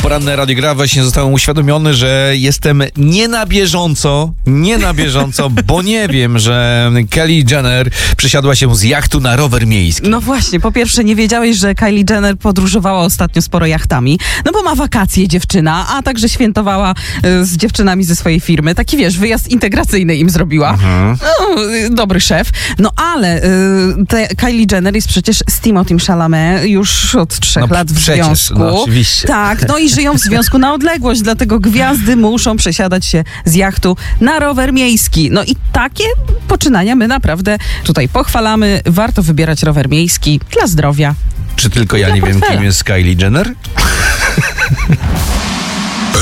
Poranne Radio Gra. Właśnie zostałem uświadomiony, że jestem nie na bieżąco, bo nie wiem, że Kylie Jenner przesiadła się z jachtu na rower miejski. No właśnie, po pierwsze nie wiedziałeś, że Kylie Jenner podróżowała ostatnio sporo jachtami, no bo ma wakacje dziewczyna, a także świętowała z dziewczynami ze swojej firmy. Taki, wiesz, wyjazd integracyjny im zrobiła. No, dobry szef. No ale Kylie Jenner jest przecież z Timothym Chalamet już od 3 lat w związku. No oczywiście. Tak, no i żyją w związku na odległość, dlatego gwiazdy muszą przesiadać się z jachtu na rower miejski. No i takie poczynania my naprawdę tutaj pochwalamy. Warto wybierać rower miejski dla zdrowia. Czy tylko ja nie wiem, kim jest Kylie Jenner?